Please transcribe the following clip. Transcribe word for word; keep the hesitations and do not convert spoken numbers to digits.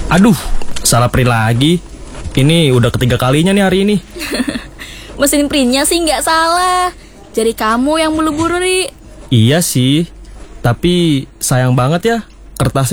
Aduh, salah print lagi. Ini udah ketiga kalinya nih hari ini. Mesin printnya sih nggak salah. Jadi kamu yang buru-buru, Ri. Iya sih, tapi sayang banget ya kertasnya